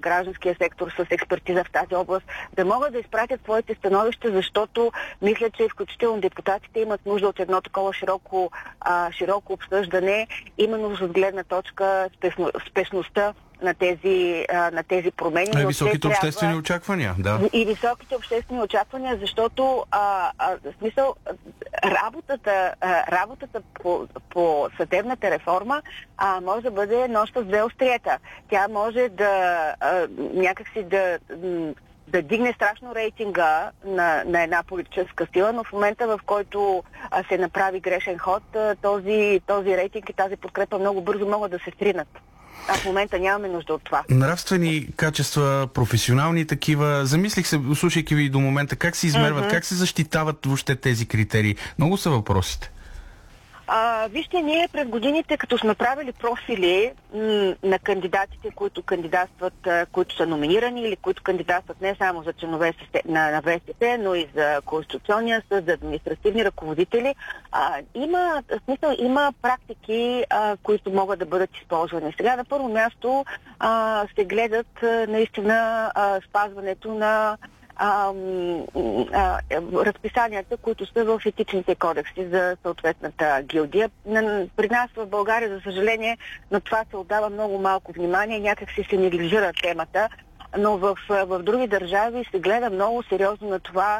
гражданския сектор с експертиза в тази област, да могат да изпратят своите становища, защото мисля, че включително депутатите имат нужда от едно такова широко обсъждане, именно с гледна точка спешността на тези промени. Високите обществени очаквания, да. И високите обществени очаквания, защото в смисъл работата по съдебната реформа може да бъде нощ с две остриета. Тя може да някакси да дигне страшно рейтинга на една политическа сила, но в момента, в който се направи грешен ход, този рейтинг и тази подкрепа много бързо могат да се сринат. А в момента нямаме нужда от това. Нравствени качества, професионални такива. Замислих се, слушайки ви до момента, как се измерват, как се защитават въобще тези критерии. Много са въпросите. Вижте, ние през годините, като сме правили профили на кандидатите, които кандидатстват, които са номинирани или които кандидатстват не само за членове на ВСС, но и за Конституционния съд, за административни ръководители, има практики, които могат да бъдат използвани. Сега на първо място се гледат наистина спазването на разписанията, които са в етичните кодекси за съответната гилдия. При нас в България, за съжаление, на това се отдава много малко внимание, някак се неглижира темата, но в други държави се гледа много сериозно на това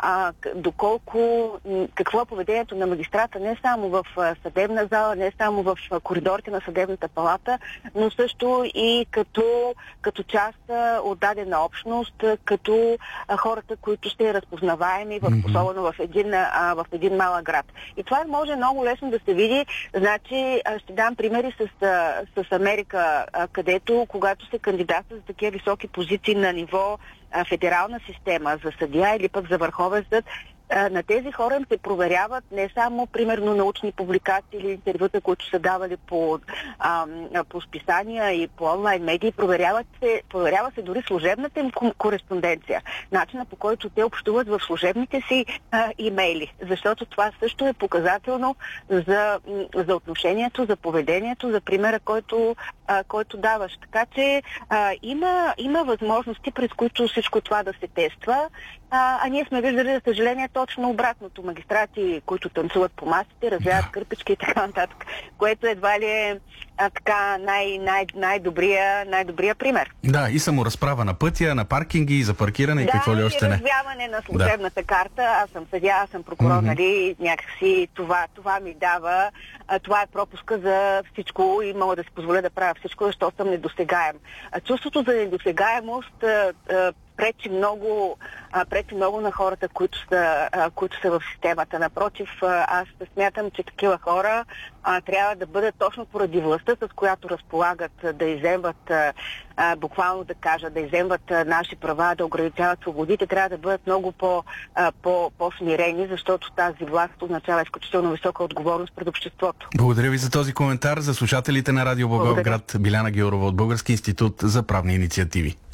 какво е поведението на магистрата не само в съдебна зала, не само в коридорите на съдебната палата, но също и като част от дадена общност, като хората, които ще разпознаваеми, особено в един малък град. И това може много лесно да се види. Значи, ще дам примери с Америка, където, когато се кандидатства за такива високи позиции на ниво федерална система за съдия или пък за върховен съд, на тези хора им се проверяват не само, примерно, научни публикации или интервюта, които са давали по списания и по онлайн медии, проверява се дори служебната им кореспонденция. Начина, по който те общуват в служебните си имейли. Защото това също е показателно за отношението, за поведението, за примера, който даваш. Така че има възможности, през които всичко това да се тества. Ние сме виждали, за съжаление, точно обратното. Магистрати, които танцуват по масите, развяват кърпички и така нататък, което едва ли е така най-добрия пример. Да, и саморазправа на пътя, на паркинги, и за паркиране и какво ли още не. Да, и развяване на служебната карта. Аз съм съдия, аз съм прокурор, нали, някакси това ми дава. Това е пропуска за всичко и мога да си позволя да правя всичко, защото съм недосегаем. Чувството за недосегаемост пречи много на хората, които са в системата. Напротив, аз смятам, че такива хора трябва да бъдат точно поради властта, с която разполагат, да изземват, буквално да кажа, да изземват наши права, да ограничават свободите, трябва да бъдат много по-смирени, защото тази власт означава изключително висока отговорност пред обществото. Благодаря ви за този коментар. За слушателите на Радио Благоевград, Биляна Георова от Български институт за правни инициативи.